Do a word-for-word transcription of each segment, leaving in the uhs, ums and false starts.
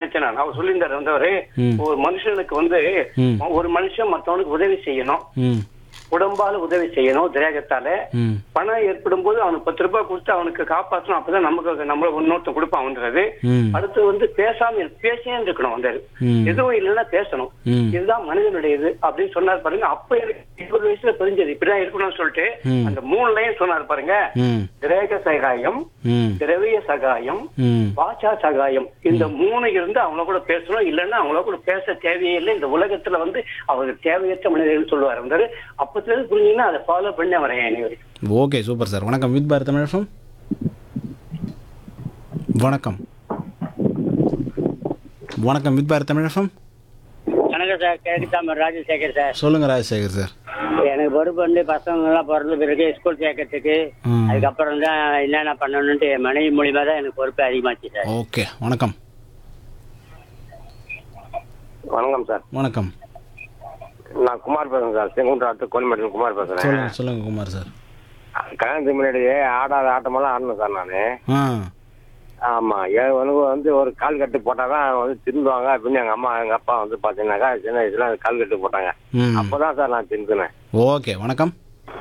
நினைச்சேன் நான். அவர் சொல்லியிருந்தாரு வந்து அவரு ஒரு மனுஷனுக்கு வந்து ஒரு மனுஷன் மற்றவனுக்கு உதவி செய்யணும், உடம்பால உதவி செய்யணும், திரேகத்தால. பணம் ஏற்படும் போது அவனுக்கு பத்து ரூபாய் கொடுத்து அவனுக்கு காப்பாற்றணும், அப்பதான் நமக்கு நம்மள இன்னொருத்தன் கொடுப்பான்றது. அடுத்து வந்து பேசாம பேசியே இருக்கணும், வந்து எதுவும் இல்லைன்னா பேசணும், இதுதான் மனிதனுடைய இது அப்படின்னு சொன்னார் பாருங்க. அப்ப எனக்கு இருபது வயசுல தெரிஞ்சது இப்படிதான் இருக்கணும்னு சொல்லிட்டு அந்த மூணு லைன் சொன்னார் பாருங்க. திரேக சகாயம், திரவிய சகாயம், வாச்சா சகாயம், இந்த மூணு இருந்து அவங்கள கூட பேசணும், இல்லைன்னா அவங்கள கூட பேச தேவையே இல்லை. இந்த உலகத்துல வந்து அவருக்கு தேவையற்ற மனிதர்கள் சொல்லுவார் வந்தாரு. அப்ப புரிஞ்சீங்கன்னா அதை ஃபாலோ பண்ணி வரேன். Okay, super sir. வணக்கம் வித் பாரத் தமிழ் எஃப்எம். வணக்கம் வணக்கம் வித் பாரத் தமிழ் எஃப்எம். வணக்கம் சார், கேக்குதா? ராஜசேகர் சார். சொல்லுங்க ராஜசேகர் சார். எனக்கு பொறுப்பு வந்து பசங்க எல்லாம் பிறந்த பிறகு ஸ்கூல் சேர்க்கறதுக்கு, அதுக்கப்புறம் தான் என்னென்ன பண்ணணும்ட்டு என் மனைவி மூலியமா தான் எனக்கு பொறுப்பு அதிகமாச்சு சார். ஓகே, வணக்கம். வணக்கம் சார். வணக்கம், நான் குமார் பேசுறேன் சார். செங்குன்றாத்து கோலிமேட்டில் குமார் பேசுறேன். சொல்லுங்க சொல்லுங்க குமார் சார். கல்யாணத்துக்கு முன்னாடியே ஆடாத ஆட்டமெல்லாம் ஆடணும் சார் நானு. ஆமா, எனக்கு வந்து ஒரு கால் கட்டு போட்டாதான் வந்து திருந்துவாங்க அப்படின்னு எங்க அம்மா எங்க அப்பா வந்து பாத்தீங்கன்னாக்கா சின்ன வயசுல கால் கட்டு போட்டாங்க. அப்பதான் சார் நான் திருந்தினேன். ஓகே, வணக்கம்.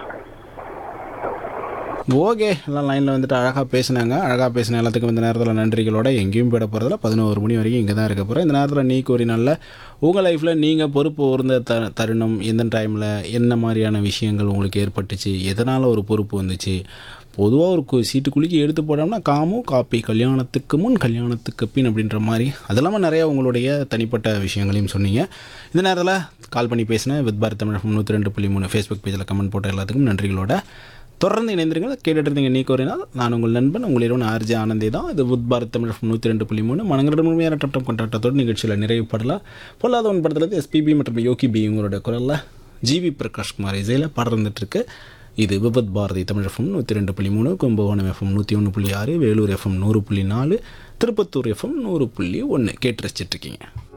ஓகே, எல்லாம் லைனில் வந்துட்டு அழகாக பேசினாங்க. அழகாக பேசின எல்லாத்துக்கும் இந்த நேரத்தில் நன்றிகளோட எங்கேயும் போயிட போகிறதில்ல. பதினோரு மணி வரைக்கும் இங்கே தான் இருக்க போகிறோம். இந்த நேரத்தில் நீ கூறி நல்ல உங்கள் லைஃப்பில் நீங்கள் பொறுப்பு உயர்ந்த த தருணம் எந்த டைமில் என்ன மாதிரியான விஷயங்கள் உங்களுக்கு ஏற்பட்டுச்சு, எதனால் ஒரு பொறுப்பு வந்துச்சு. பொதுவாக ஒரு கு சீட்டு குலுக்கி எடுத்து போட்டோம்னா காமும் காப்பி, கல்யாணத்துக்கு முன் கல்யாணத்துக்கு பின் அப்படின்ற மாதிரி அது இல்லாமல் நிறையா உங்களுடைய தனிப்பட்ட விஷயங்களையும் சொன்னீங்க. இந்த நேரத்தில் கால் பண்ணி பேசினேன் வித் பாரத் தமிழ் நூற்றி ரெண்டு புள்ளி மூணு ஃபேஸ்புக் பேஜில் கமெண்ட் போட்ட எல்லாத்துக்கும் நன்றிகளோட தொடர்ந்து இணைந்திருங்கள். கேட்டுட்டு இருந்தீங்க நீ கோரினால். நான் உங்கள் நண்பன் உங்களிடம் ஆர்ஜே ஆனந்தே தான். இது புத் பாரத் தமிழ் நூற்றி ரெண்டு புள்ளி மூணு மனங்களிடம் முழுமையான டட்டம் கொண்டாட்டத்தோடு நிகழ்ச்சியில் நிறைவுப்படலாம். பொல்லாதவன் படத்தில் எஸ்பிபி மற்றும் யோகி பி உங்களுடைய குரலில் ஜிவி பிரகாஷ்குமார் இசையில் பாடம் வந்துட்டுருக்கு. இது விபத் பாரதி தமிழ் எஃப்எம் நூற்றி ரெண்டு புள்ளி மூணு, கும்பகோணம் எஃப்எம் நூற்றி ஒன்று புள்ளி ஆறு, வேலூர் எஃப்எம் நூறு புள்ளி நாலு, திருப்பத்தூர் எஃப்எம் நூறு புள்ளி ஒன்று கேட்டு ரசிச்சிட்ருக்கீங்க.